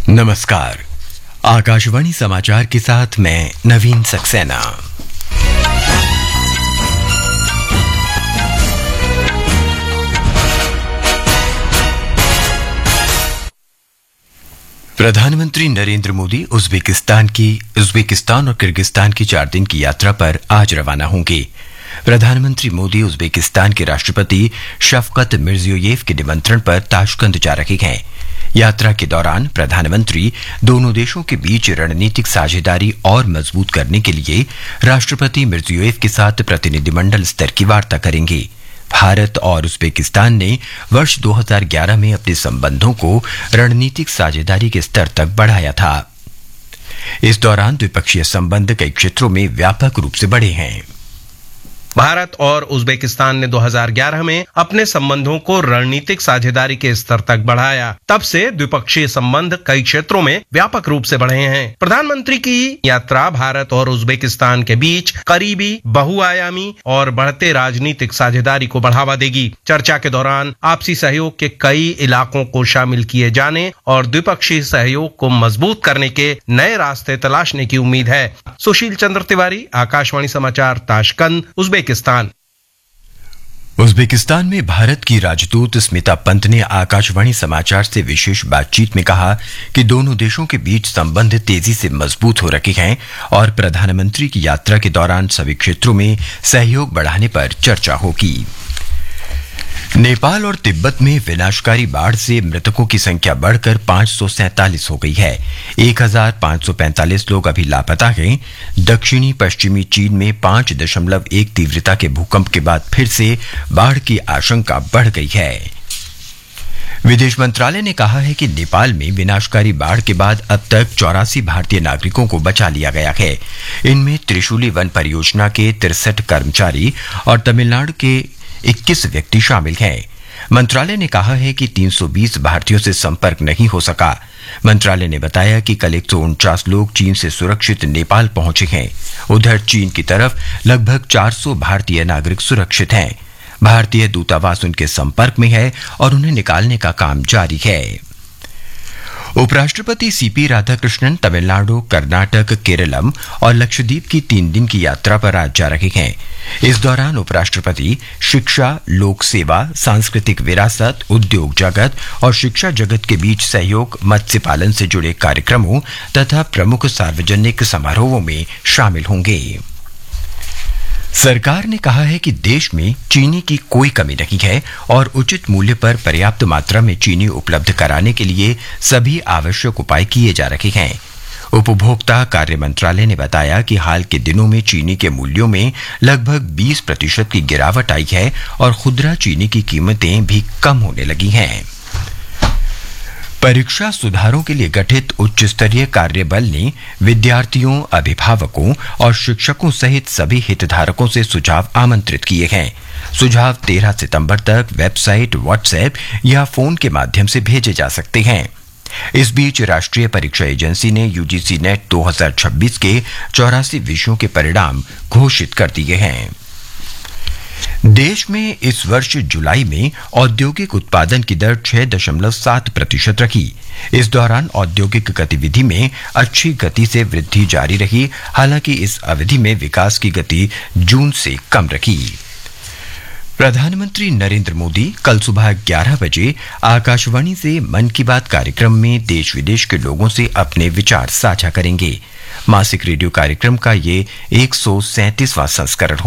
नमस्कार। आकाशवाणी समाचार के साथ मैं नवीन सक्सेना। प्रधानमंत्री नरेंद्र मोदी उज्बेकिस्तान और किर्गिस्तान की 4 दिन की यात्रा पर आज रवाना होंगे। प्रधानमंत्री मोदी उज्बेकिस्तान के राष्ट्रपति शफकत मिर्जियोयेव के निमंत्रण पर ताशकंद जा रहे हैं। यात्रा के दौरान प्रधानमंत्री दोनों देशों के बीच रणनीतिक साझेदारी और मजबूत करने के लिए राष्ट्रपति मिर्जियोयेव के साथ प्रतिनिधिमंडल स्तर की वार्ता करेंगे। भारत और उज्बेकिस्तान ने वर्ष 2011 में अपने संबंधों को रणनीतिक साझेदारी के स्तर तक बढ़ाया था। इस दौरान द्विपक्षीय संबंध कई क्षेत्रों में व्यापक रूप से बढ़े हैं। भारत और उज्बेकिस्तान ने 2011 में अपने संबंधों को रणनीतिक साझेदारी के स्तर तक बढ़ाया। तब से द्विपक्षीय संबंध कई क्षेत्रों में व्यापक रूप से बढ़े हैं। प्रधानमंत्री की यात्रा भारत और उज्बेकिस्तान के बीच करीबी, बहुआयामी और बढ़ते राजनीतिक साझेदारी को बढ़ावा देगी। चर्चा के दौरान आपसी सहयोग के कई इलाकों को शामिल किए जाने और द्विपक्षीय सहयोग को मजबूत करने के नए रास्ते तलाशने की उम्मीद है। सुशील चंद्र तिवारी, आकाशवाणी समाचार, ताशकंद, उज्बेकिस्तान। उज्बेकिस्तान में भारत की राजदूत स्मिता पंत ने आकाशवाणी समाचार से विशेष बातचीत में कहा कि दोनों देशों के बीच संबंध तेजी से मजबूत हो रखे हैं और प्रधानमंत्री की यात्रा के दौरान सभी क्षेत्रों में सहयोग बढ़ाने पर चर्चा होगी। नेपाल और तिब्बत में विनाशकारी बाढ़ से मृतकों की संख्या बढ़कर 547 हो गई है। 1545 लोग अभी लापता हैं। दक्षिणी पश्चिमी चीन में 5.1 तीव्रता के भूकंप के बाद फिर से बाढ़ की आशंका बढ़ गई है। विदेश मंत्रालय ने कहा है कि नेपाल में विनाशकारी बाढ़ के बाद अब तक 84 भारतीय नागरिकों को बचा लिया गया है। इनमें त्रिशूली वन परियोजना के 63 कर्मचारी और तमिलनाडु के 21 व्यक्ति शामिल हैं। मंत्रालय ने कहा है कि 320 भारतीयों से संपर्क नहीं हो सका। मंत्रालय ने बताया कि कल 149 लोग चीन से सुरक्षित नेपाल पहुंचे हैं। उधर चीन की तरफ लगभग 400 भारतीय नागरिक सुरक्षित हैं। भारतीय दूतावास उनके संपर्क में है और उन्हें निकालने का काम जारी है। उपराष्ट्रपति सीपी राधाकृष्णन तमिलनाडु, कर्नाटक, केरलम और लक्षद्वीप की 3 दिन की यात्रा पर आज जा रहे हैं। इस दौरान उपराष्ट्रपति शिक्षा, लोक सेवा, सांस्कृतिक विरासत, उद्योग जगत और शिक्षा जगत के बीच सहयोग, मत्स्य पालन से जुड़े कार्यक्रमों तथा प्रमुख सार्वजनिक समारोहों में शामिल होंगे। सरकार ने कहा है कि देश में चीनी की कोई कमी नहीं है और उचित मूल्य पर पर्याप्त मात्रा में चीनी उपलब्ध कराने के लिए सभी आवश्यक उपाय किए जा रहे हैं। उपभोक्ता कार्य मंत्रालय ने बताया कि हाल के दिनों में चीनी के मूल्यों में लगभग 20% की गिरावट आई है और खुदरा चीनी की कीमतें भी कम होने लगी हैं। परीक्षा सुधारों के लिए गठित उच्च स्तरीय कार्यबल ने विद्यार्थियों, अभिभावकों और शिक्षकों सहित सभी हितधारकों से सुझाव आमंत्रित किए हैं। सुझाव 13 सितंबर तक वेबसाइट, व्हाट्सएप या फोन के माध्यम से भेजे जा सकते हैं। इस बीच राष्ट्रीय परीक्षा एजेंसी ने यूजीसी नेट 2026 के 84 विषयों के परिणाम घोषित कर दिए हैं। देश में इस वर्ष जुलाई में औद्योगिक उत्पादन की दर 6.7% रही। इस दौरान औद्योगिक गतिविधि में अच्छी गति से वृद्धि जारी रही। हालांकि इस अवधि में विकास की गति जून से कम रही। प्रधानमंत्री नरेंद्र मोदी कल सुबह 11 बजे आकाशवाणी से मन की बात कार्यक्रम में देश विदेश के लोगों से अपने विचार साझा करेंगे। मासिक रेडियो कार्यक्रम का ये 137वां संस्करण